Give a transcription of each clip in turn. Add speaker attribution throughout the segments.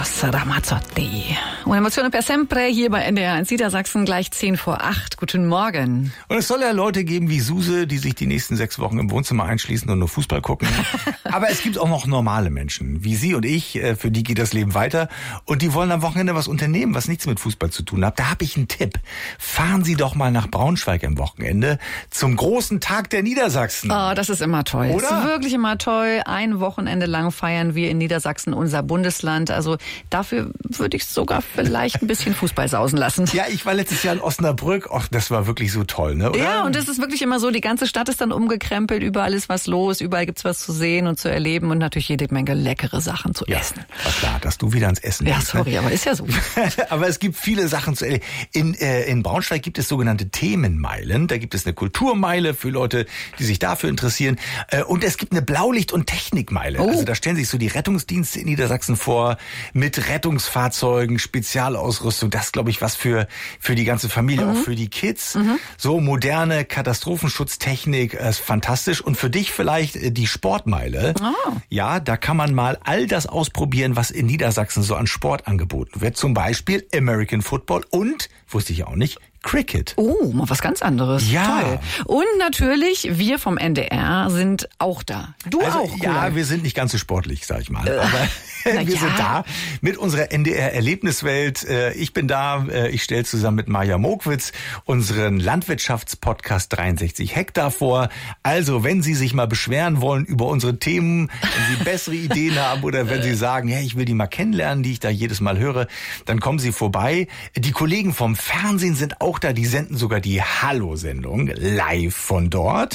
Speaker 1: Eros Ramazzotti. Und Emozione per sempre hier bei NDR 1 Niedersachsen gleich 7:10. Guten Morgen.
Speaker 2: Und es soll ja Leute geben wie Suse, die sich die nächsten 6 Wochen im Wohnzimmer einschließen und nur Fußball gucken. Aber es gibt auch noch normale Menschen, wie Sie und ich, für die geht das Leben weiter. Und die wollen am Wochenende was unternehmen, was nichts mit Fußball zu tun hat. Da habe ich einen Tipp. Fahren Sie doch mal nach Braunschweig am Wochenende zum großen Tag der Niedersachsen.
Speaker 1: Oh, das ist immer toll.
Speaker 2: Oder?
Speaker 1: Das ist wirklich immer toll. Ein Wochenende lang feiern wir in Niedersachsen unser Bundesland. Also dafür würde ich sogar vielleicht ein bisschen Fußball sausen lassen.
Speaker 2: Ja, ich war letztes Jahr in Osnabrück. Ach, das war wirklich so toll, ne? Oder?
Speaker 1: Ja, und es ist wirklich immer so, die ganze Stadt ist dann umgekrempelt, überall ist was los, überall gibt's was zu sehen und zu erleben und natürlich jede Menge leckere Sachen zu essen.
Speaker 2: War klar, dass du wieder ans Essen
Speaker 1: Ja,
Speaker 2: gehst,
Speaker 1: sorry,
Speaker 2: ne?
Speaker 1: aber ist ja so.
Speaker 2: Aber es gibt viele Sachen zu erleben. In Braunschweig gibt es sogenannte Themenmeilen. Da gibt es eine Kulturmeile für Leute, die sich dafür interessieren. Und es gibt eine Blaulicht- und Technikmeile.
Speaker 1: Oh.
Speaker 2: Also da stellen sich so die Rettungsdienste in Niedersachsen vor, mit Rettungsfahrzeugen, Spezialausrüstung. Das ist, glaube ich, was für die ganze Familie, auch für die Kids. So moderne Katastrophenschutztechnik, ist fantastisch. Und für dich vielleicht die Sportmeile.
Speaker 1: Oh.
Speaker 2: Ja, da kann man mal all das ausprobieren, was in Niedersachsen so an Sport angeboten wird. Zum Beispiel American Football und, wusste ich auch nicht, Cricket.
Speaker 1: Oh, mal was ganz anderes.
Speaker 2: Ja.
Speaker 1: Toll. Und natürlich, wir vom NDR sind auch da. Du
Speaker 2: Also,
Speaker 1: auch,
Speaker 2: ja,
Speaker 1: Gulay.
Speaker 2: wir sind nicht ganz so sportlich, sag ich mal. Aber
Speaker 1: na
Speaker 2: wir
Speaker 1: ja.
Speaker 2: sind da mit unserer NDR-Erlebniswelt. Ich bin da, ich stelle zusammen mit Maja Mokwitz unseren Landwirtschaftspodcast 63 Hektar vor. Also, wenn Sie sich mal beschweren wollen über unsere Themen, wenn Sie bessere Ideen haben oder wenn Sie sagen, hey, ich will die mal kennenlernen, die ich da jedes Mal höre, dann kommen Sie vorbei. Die Kollegen vom Fernsehen sind auch da, die senden sogar die Hallo-Sendung live von dort.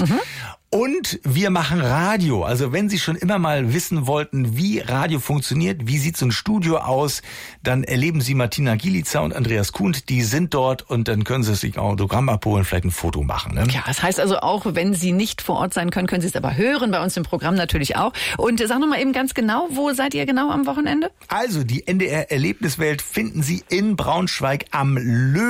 Speaker 2: Und wir machen Radio. Also wenn Sie schon immer mal wissen wollten, wie Radio funktioniert, wie sieht so ein Studio aus, dann erleben Sie Martina Gielica und Andreas Kuhnt. Die sind dort und dann können Sie sich ein Autogramm abholen, vielleicht ein Foto machen. Ne?
Speaker 1: Ja, das heißt also auch, wenn Sie nicht vor Ort sein können, können Sie es aber hören, bei uns im Programm natürlich auch. Und sag noch mal eben ganz genau, wo seid ihr genau am Wochenende?
Speaker 2: Also die NDR-Erlebniswelt finden Sie in Braunschweig am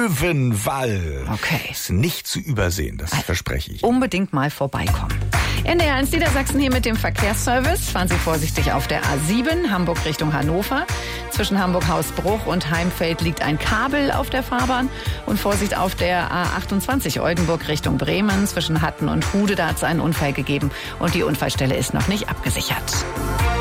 Speaker 2: Löwenwall.
Speaker 1: Okay.
Speaker 2: Ist nicht zu übersehen, das verspreche ich.
Speaker 1: Unbedingt mal vorbeikommen. NDR 1 Niedersachsen hier mit dem Verkehrsservice. Fahren Sie vorsichtig auf der A7, Hamburg Richtung Hannover. Zwischen Hamburg-Hausbruch und Heimfeld liegt ein Kabel auf der Fahrbahn. Und Vorsicht auf der A28 Oldenburg Richtung Bremen. Zwischen Hatten und Hude, da hat es einen Unfall gegeben. Und die Unfallstelle ist noch nicht abgesichert.